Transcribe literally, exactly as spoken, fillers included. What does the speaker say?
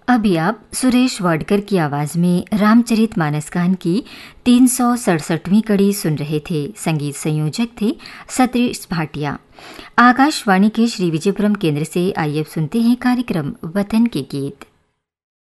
अभी आप सुरेश वाडकर की आवाज में रामचरितमानस गान की तीन सौ सड़सठवीं कड़ी सुन रहे थे। संगीत संयोजक थे सतीश भाटिया। आकाशवाणी के श्री विजयपुरम केंद्र से आइए अब सुनते हैं कार्यक्रम वतन के गीत।